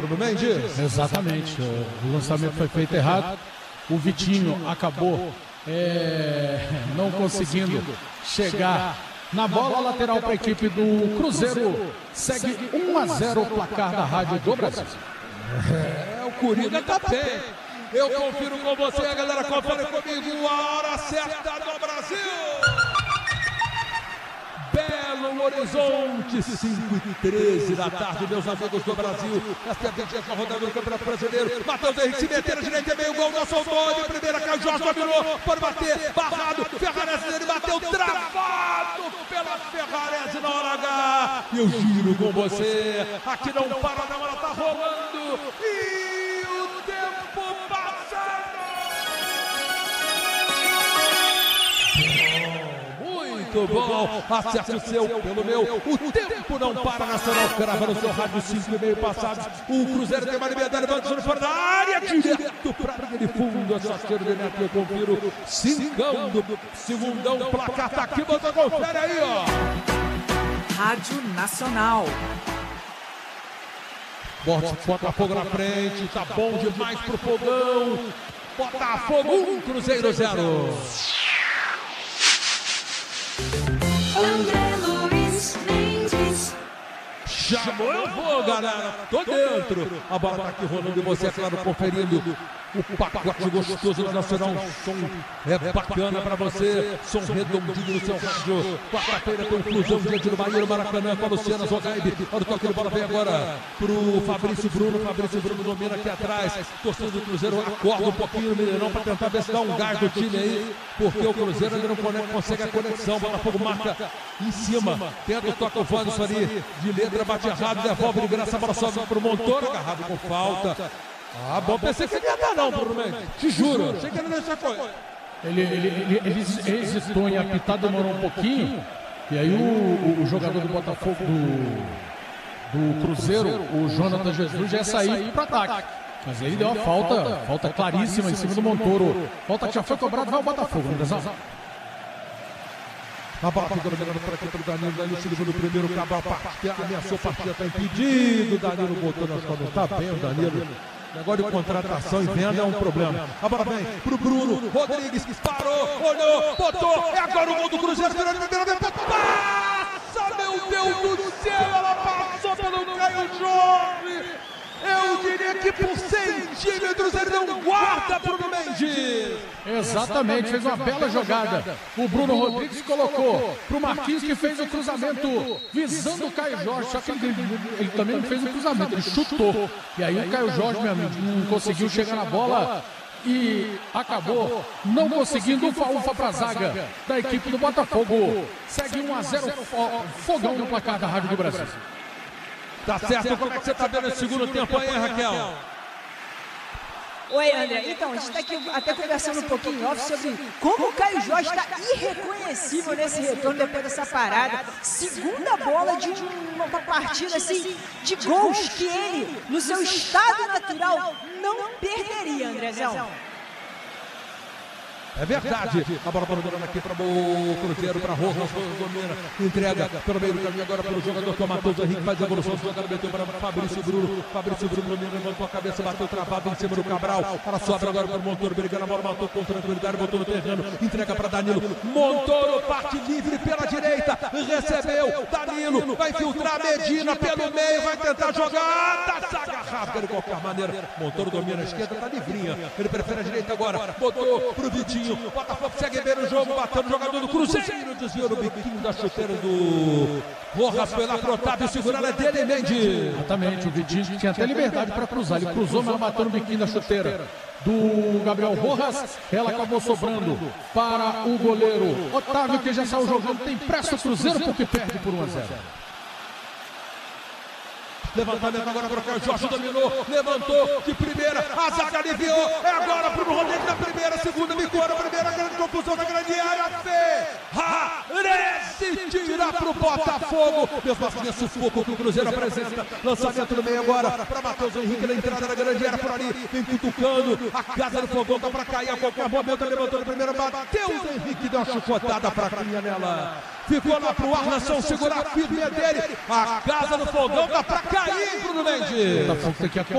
Bruno Mendes. Exatamente, o lançamento foi feito errado, o Vitinho acabou não conseguindo chegar na bola lateral para a equipe do Cruzeiro. Segue 1-0 o placar da Rádio do Brasil. O Coringa tá bem. Eu confiro com você, a galera confere comigo. A hora certa do Brasil. Belo Horizonte, 5h13 da tarde, meus amigos do Brasil. Esta é a 20ª rodada do Campeonato Brasileiro. Matheus Henrique se meteu na direita, meio gol, não soltou. De primeira, Caio Jorge dominou, pode bater, barrado. Ferrarese dele bateu, travado pela Ferrarese na hora H. E eu giro com você. Aqui não para, não, ela tá rolando. E o tempo passando. Muito bom, acerte o seu pelo meu. O tempo não para, Nacional crava no seu rádio, 5h30 passados. O Cruzeiro tem uma liberdade, levanta fora da área, direto para a linha de fundo. É só tiro de neto, eu confiro. Segundão, placar tá aqui, você confere aí, ó. Rádio Nacional. Botafogo na frente, tá bom demais pro Fogão. Botafogo 1, Cruzeiro 0. André Luiz Mendes. Chamou, eu vou, galera. Tô dentro. A bola tá aqui rolando e você, é claro, conferindo o pacote gostoso do Nacional. Som é bacana pra você. Som redondinho no seu rádio. Quarta-feira tem Flusão diante do Bahia, no Maracanã, com a Luciana Zogaib. Olha o toque de bola, vem agora pro Fabrício Bruno. Fabrício Bruno domina aqui atrás. Torcendo do Cruzeiro, acorda um pouquinho no Mineirão pra tentar ver se dá um gás do time aí. Porque o Cruzeiro ainda não consegue a conexão. Botafogo marca em cima. Tenta o toque, o Wanderson ali de letra, bate errado, devolve de graça, a bola sobe pro Montoro, agarrado com falta. Ah, bom, pensei que ele ia dar não, Bruno Mendes. Te juro, achei que ele não ia deixar. Ele hesitou em apitar, demorou um pouquinho. E aí o jogador do Botafogo, do Cruzeiro, o Jonathan Jesus, já ia sair para ataque. Mas ele deu uma falta claríssima em cima do Montoro. Falta que já foi cobrada, vai o Botafogo, Andrezão. A bola fica dominando por aqui pelo Danilo. Danilo se livrou no primeiro, Cabral ameaçou a partida, está impedido. Danilo botou nas costas, está bem o Danilo. Negócio de contratação e venda é um problema. A bola vem pro Bruno Rodrigues, parou, olhou, botou. É agora o gol do Cruzeiro, virou de primeira vez. Passa, meu Deus do céu, ela passou pelo Caio Jorge. Eu diria que por centímetros ele não guarda Bruno Mendes. Exatamente, fez uma bela jogada. O Bruno Rodrigues colocou pro Marquinhos, que fez o cruzamento visando o Caio Jorge. Só que ele também não fez o cruzamento, ele chutou. E aí o Caio Jorge, meu amigo, não conseguiu chegar na bola e acabou não conseguindo ufa-ufa para a zaga da equipe do Botafogo. Segue 1-0 Fogão no placar da Rádio do Brasil. Tá certo, como é que você tá vendo esse segundo tempo aí, Raquel? Oi, André. Então, a gente está aqui até conversando um pouquinho off sobre como o Caio Jorge está irreconhecível nesse retorno depois dessa parada. Segunda bola de uma partida assim, de gols que ele, no seu estado natural, não perderia, Andrezão. É verdade. A bola dominando aqui para o Cruzeiro, para Rojas, domina, entrega pelo meio do caminho agora pelo jogador que é o Matheus Henrique, faz a evolução do jogador, meteu para Fabrício Bruno. Fabrício Bruno levantou a cabeça, bateu travado em cima do Cabral. Ela sobra agora para o Montoro, brigando a bola, matou com tranquilidade, botou no terreno, entrega para Danilo. Montoro parte livre pela direita, recebeu. Danilo vai filtrar Medina pelo meio, vai tentar jogar. Tá agarrado de qualquer maneira. Montoro domina a esquerda, tá livrinha. Ele prefere a direita agora, botou pro Vitinho. Botafogo segue bem no jogo, batendo o jogador do Cruzeiro, desviou no biquinho da chuteira do Rojas, foi lá pro Otávio, segurando a dele, Mendes. Exatamente, o Vitinho tinha até liberdade para cruzar, ele cruzou, mas bateu no biquinho da chuteira do Gabriel Rojas. Ela acabou sobrando para o goleiro Otávio, que já saiu jogando, tem pressa o Cruzeiro porque perde por 1-0. Levantamento agora para o Caio Jorge, dominou, levantou de primeira, a zaga aliviou, é agora para o Rodrigues na primeira, segunda, bicou na primeira, grande confusão da grande área, Ferrarese tira para o Botafogo, mesmo assim é sufoco que o Cruzeiro apresenta, lançamento no meio agora, para Matheus Henrique na entrada da grande área por ali, vem cutucando, a casa do Fogão tá para cair a qualquer momento, levantou na primeira, Matheus Henrique deu uma chicotada fraquinha nela, ficou lá pro Arnason segurar a firme dele, a casa do Fogão tá para cair, Bruno Mendes.